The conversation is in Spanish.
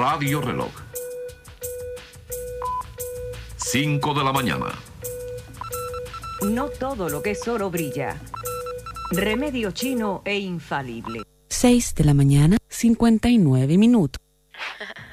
Radio Reloj. 5 de la mañana. No todo lo que es oro brilla. Remedio chino e infalible. 6 de la mañana, 59 minutos.